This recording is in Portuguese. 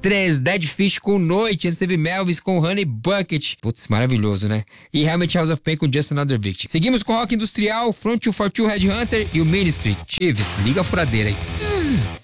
3, Dead Fish com Noite. Antes teve Melvis com Honey Bucket. Putz, maravilhoso, né? E Helmet House of Pain com Just Another Victim. Seguimos com rock industrial, Front 242 Headhunter e o Ministry. Chiefs, liga a furadeira aí.